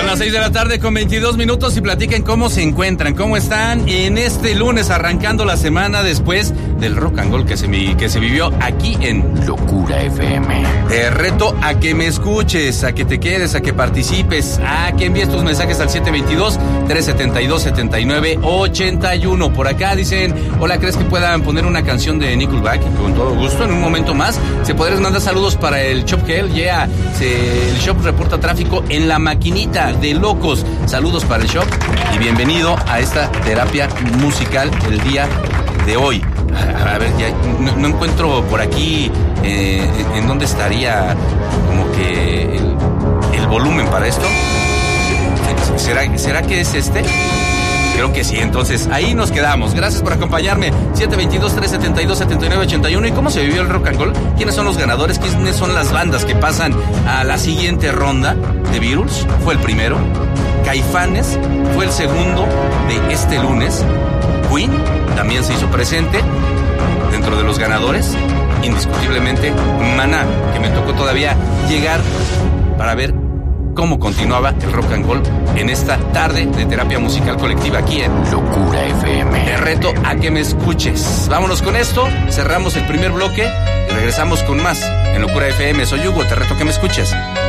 Son las 6 de la tarde con 22 minutos y platiquen cómo se encuentran, cómo están en este lunes arrancando la semana después del rock and roll que se vivió aquí en Locura FM. Te reto a que me escuches, a que te quedes, a que participes, a que envíes tus mensajes al 722-372-7981. Por acá dicen, hola, ¿crees que puedan poner una canción de Nickelback? Con todo gusto, en un momento más. Se podrían mandar saludos para el Shop Hell, el Shop reporta tráfico en la maquinita de locos. Saludos para el Shop y bienvenido a esta terapia musical el día de hoy. A ver, ya no encuentro por aquí en dónde estaría como que el volumen para esto. ¿Será que es este? Creo que sí, entonces ahí nos quedamos. Gracias por acompañarme. 722-372-7981. ¿Y cómo se vivió el rock and roll? ¿Quiénes son los ganadores? ¿Quiénes son las bandas que pasan a la siguiente ronda? The Beatles fue el primero. Caifanes fue el segundo de este lunes. Queen también se hizo presente dentro de los ganadores. Indiscutiblemente Maná, que me tocó todavía llegar para ver cómo continuaba el rock and roll en esta tarde de terapia musical colectiva aquí en Locura FM. Te reto a que me escuches. Vámonos con esto, cerramos el primer bloque y regresamos con más en Locura FM. Soy Hugo, te reto a que me escuches.